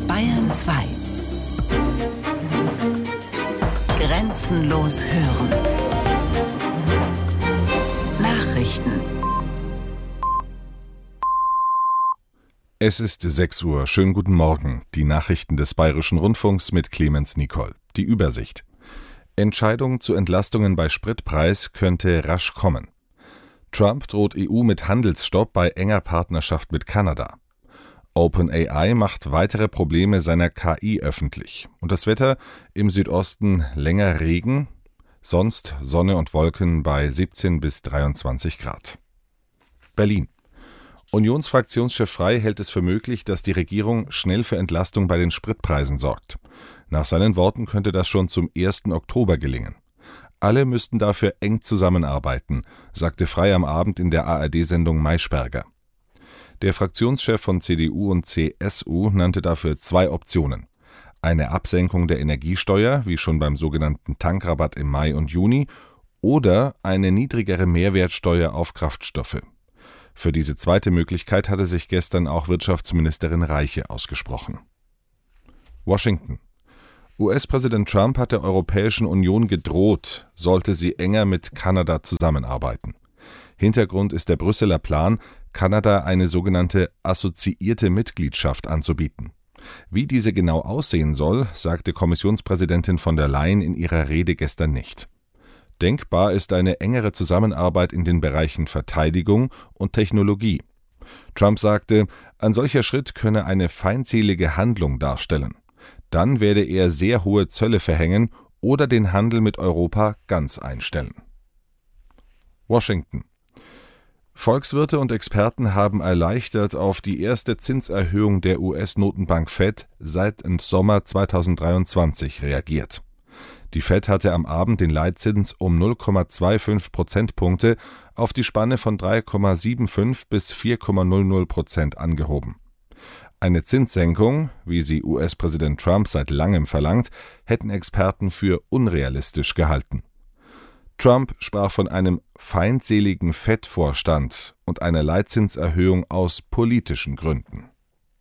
Bayern 2. Grenzenlos hören. Nachrichten. Es ist 6 Uhr. Schönen guten Morgen. Die Nachrichten des Bayerischen Rundfunks mit Clemens Nicol. Die Übersicht. Entscheidung zu Entlastungen bei Spritpreis könnte rasch kommen. Trump droht EU mit Handelsstopp bei enger Partnerschaft mit Kanada. OpenAI macht weitere Probleme seiner KI öffentlich. Und das Wetter: im Südosten länger Regen, sonst Sonne und Wolken bei 17 bis 23 Grad. Berlin. Unionsfraktionschef Frey hält es für möglich, dass die Regierung schnell für Entlastung bei den Spritpreisen sorgt. Nach seinen Worten könnte das schon zum 1. Oktober gelingen. Alle müssten dafür eng zusammenarbeiten, sagte Frey am Abend in der ARD-Sendung Maischberger. Der Fraktionschef von CDU und CSU nannte dafür 2 Optionen: eine Absenkung der Energiesteuer, wie schon beim sogenannten Tankrabatt im Mai und Juni, oder eine niedrigere Mehrwertsteuer auf Kraftstoffe. Für diese zweite Möglichkeit hatte sich gestern auch Wirtschaftsministerin Reiche ausgesprochen. Washington. US-Präsident Trump hat der Europäischen Union gedroht, sollte sie enger mit Kanada zusammenarbeiten. Hintergrund ist der Brüsseler Plan, Kanada eine sogenannte assoziierte Mitgliedschaft anzubieten. Wie diese genau aussehen soll, sagte Kommissionspräsidentin von der Leyen in ihrer Rede gestern nicht. Denkbar ist eine engere Zusammenarbeit in den Bereichen Verteidigung und Technologie. Trump sagte, ein solcher Schritt könne eine feindselige Handlung darstellen. Dann werde er sehr hohe Zölle verhängen oder den Handel mit Europa ganz einstellen. Washington. Volkswirte und Experten haben erleichtert auf die erste Zinserhöhung der US-Notenbank Fed seit dem Sommer 2023 reagiert. Die Fed hatte am Abend den Leitzins um 0,25 Prozentpunkte auf die Spanne von 3,75 bis 4,00% angehoben. Eine Zinssenkung, wie sie US-Präsident Trump seit langem verlangt, hätten Experten für unrealistisch gehalten. Trump sprach von einem feindseligen Fed-Vorstand und einer Leitzinserhöhung aus politischen Gründen.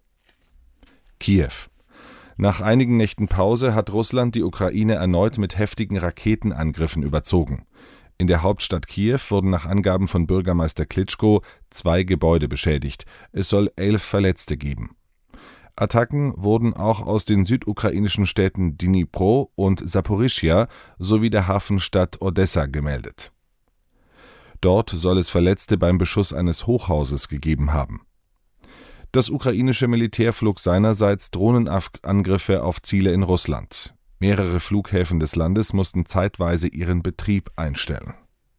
Kiew. Nach einigen Nächten Pause hat Russland die Ukraine erneut mit heftigen Raketenangriffen überzogen. In der Hauptstadt Kiew wurden nach Angaben von Bürgermeister Klitschko 2 Gebäude beschädigt. Es soll 11 Verletzte geben. Attacken wurden auch aus den südukrainischen Städten Dnipro und Saporischschja sowie der Hafenstadt Odessa gemeldet. Dort soll es Verletzte beim Beschuss eines Hochhauses gegeben haben. Das ukrainische Militär flog seinerseits Drohnenangriffe auf Ziele in Russland. Mehrere Flughäfen des Landes mussten zeitweise ihren Betrieb einstellen.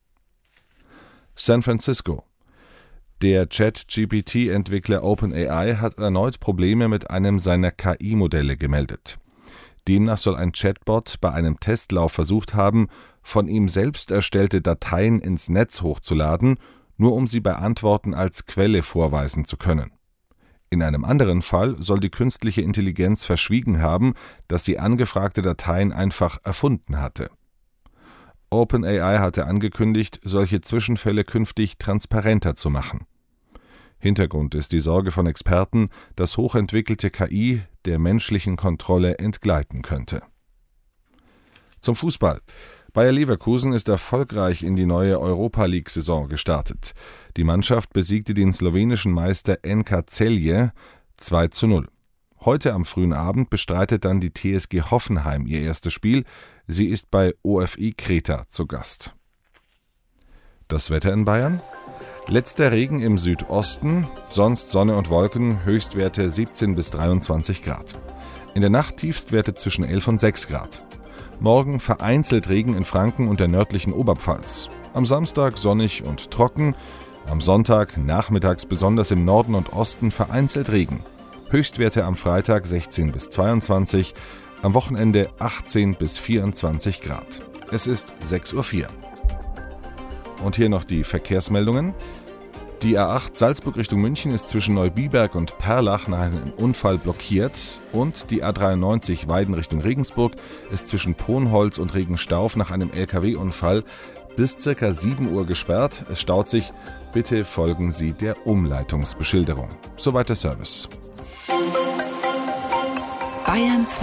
San Francisco. Der ChatGPT-Entwickler OpenAI hat erneut Probleme mit einem seiner KI-Modelle gemeldet. Demnach soll ein Chatbot bei einem Testlauf versucht haben, von ihm selbst erstellte Dateien ins Netz hochzuladen, nur um sie bei Antworten als Quelle vorweisen zu können. In einem anderen Fall soll die künstliche Intelligenz verschwiegen haben, dass sie angefragte Dateien einfach erfunden hatte. OpenAI hatte angekündigt, solche Zwischenfälle künftig transparenter zu machen. Hintergrund ist die Sorge von Experten, dass hochentwickelte KI der menschlichen Kontrolle entgleiten könnte. Zum Fußball. Bayer Leverkusen ist erfolgreich in die neue Europa-League-Saison gestartet. Die Mannschaft besiegte den slowenischen Meister NK Celje 2:0. Heute am frühen Abend bestreitet dann die TSG Hoffenheim ihr erstes Spiel. Sie ist bei OFI Kreta zu Gast. Das Wetter in Bayern? Letzter Regen im Südosten, sonst Sonne und Wolken, Höchstwerte 17 bis 23 Grad. In der Nacht Tiefstwerte zwischen 11 und 6 Grad. Morgen vereinzelt Regen in Franken und der nördlichen Oberpfalz. Am Samstag sonnig und trocken. Am Sonntag nachmittags besonders im Norden und Osten vereinzelt Regen. Höchstwerte am Freitag 16 bis 22, am Wochenende 18 bis 24 Grad. Es ist 6:04 Uhr. Und hier noch die Verkehrsmeldungen. Die A8 Salzburg Richtung München ist zwischen Neubiberg und Perlach nach einem Unfall blockiert und die A93 Weiden Richtung Regensburg ist zwischen Ponholz und Regenstauf nach einem LKW-Unfall bis ca. 7 Uhr gesperrt. Es staut sich. Bitte folgen Sie der Umleitungsbeschilderung. Soweit der Service. Bayern 2.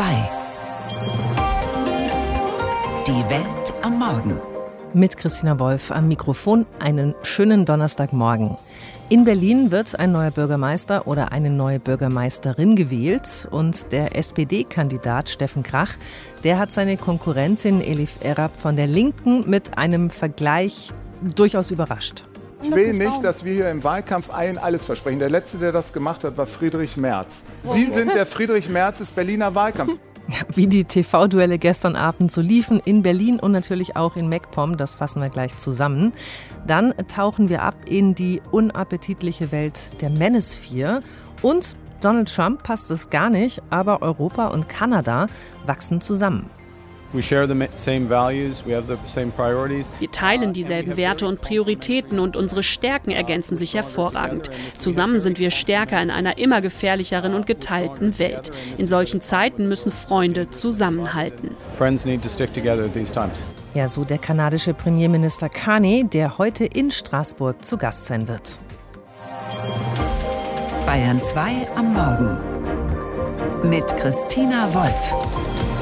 Die Welt am Morgen. Mit Christina Wolf am Mikrofon. Einen schönen Donnerstagmorgen. In Berlin wird ein neuer Bürgermeister oder eine neue Bürgermeisterin gewählt. Und der SPD-Kandidat Steffen Krach, der hat seine Konkurrentin Elif Erab von der Linken mit einem Vergleich durchaus überrascht. Ich will nicht, dass wir hier im Wahlkampf allen alles versprechen. Der Letzte, der das gemacht hat, war Friedrich Merz. Sie sind der Friedrich Merz des Berliner Wahlkampfs. Wie die TV-Duelle gestern Abend so liefen in Berlin und natürlich auch in MacPom, das fassen wir gleich zusammen. Dann tauchen wir ab in die unappetitliche Welt der Manosphere. Und Donald Trump passt es gar nicht, aber Europa und Kanada wachsen zusammen. Wir teilen dieselben Werte und Prioritäten und unsere Stärken ergänzen sich hervorragend. Zusammen sind wir stärker in einer immer gefährlicheren und geteilten Welt. In solchen Zeiten müssen Freunde zusammenhalten. Ja, so der kanadische Premierminister Carney, der heute in Straßburg zu Gast sein wird. Bayern 2 am Morgen. Mit Christina Wolf.